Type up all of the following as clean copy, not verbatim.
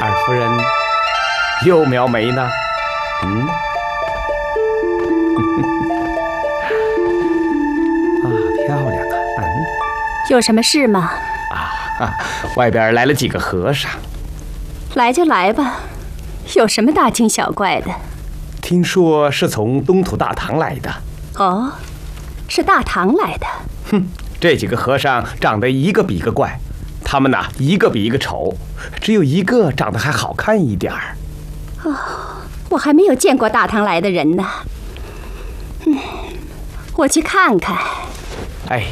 二夫人又描眉呢？漂亮啊！ 有什么事吗？ 外边来了几个和尚。 来就来吧，有什么大惊小怪的？ 听说是从东土大唐来的。 哦，是大唐来的。 这几个和尚长得一个比一个怪，他们呢一个比一个丑，只有一个长得还好看一点儿。 我还没有见过大唐来的人呢。我去看看。 哎，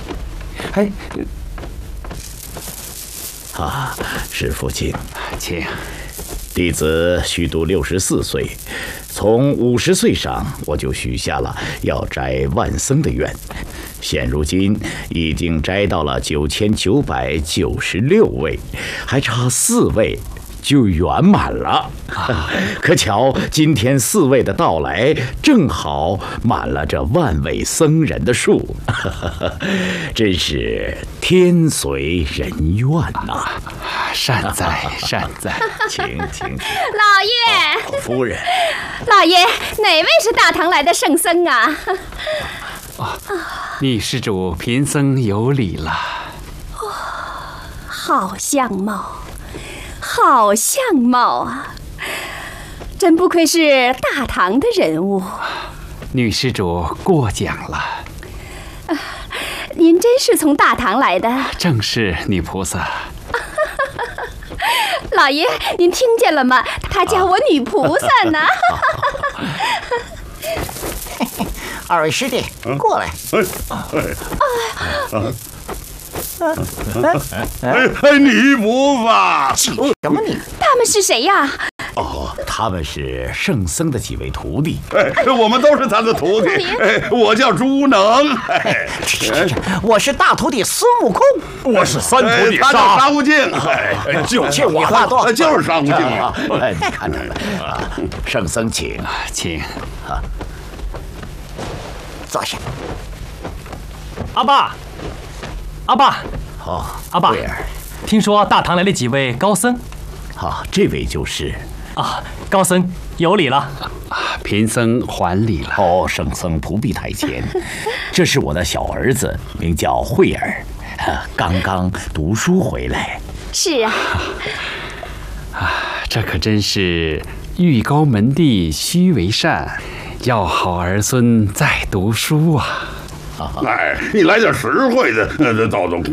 是父亲， 请。 弟子虚度64岁，从50岁上我就许下了要摘万僧的愿，现如今已经摘到了9996位，还差4位就圆满了。可巧今天4位的到来，正好满了这万位僧人的数，真是天随人愿呐！ 善哉善哉， 请。 老爷， 夫人， 老爷，哪位是大唐来的圣僧啊？ 女施主贫僧有礼了。 好相貌，好相貌啊！真不愧是大唐的人物。 女施主过奖了。 您真是从大唐来的？ 正是，女菩萨。 老爷，您听见了吗？他叫我女菩萨呢。 二位师弟，过来。 女菩萨， 什么你？ 他们是谁呀？ 他们是圣僧的几位徒弟。 我们都是他的徒弟。我叫朱能。 我是大徒弟孙悟空。 我是三徒弟，他叫沙悟净。 就是你话多， 就是沙悟净。 你看着了，圣僧请。 坐下。 阿爸，阿爸，听说大唐来了几位高僧。 这位就是。 高僧有礼了。 贫僧还礼了。 圣僧不必抬前，这是我的小儿子，名叫慧儿，刚刚读书回来。 是啊。 这可真是欲高门第须为善，要好儿孙在读书啊。 你来点实惠的，倒